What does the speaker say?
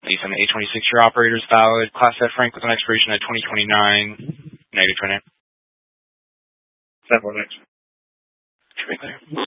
Lease on the A26 year operator is valid. Class F rank with an expiration at 2029. Negative 29. That one next. Should be clear.